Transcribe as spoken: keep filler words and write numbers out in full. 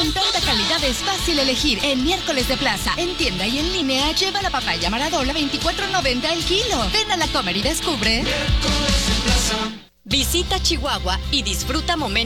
Con tanta calidad es fácil elegir. En Miércoles de Plaza, en tienda y en línea, lleva la papaya Maradol a veinticuatro noventa el kilo. Ven a la Comer y descubre. Visita Chihuahua y disfruta momentos